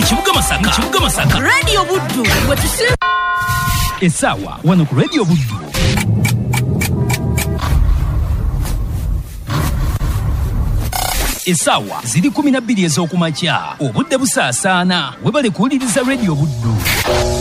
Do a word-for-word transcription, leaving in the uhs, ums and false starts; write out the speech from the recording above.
kibuga Masaka kibuga Masaka Radio Buddu wetusi Esawa wano ku Radio Buddu Esawa ziri kumi na bbiri ez'okumakya obudde busaasaana webale kuwuliriza Radio Buddu.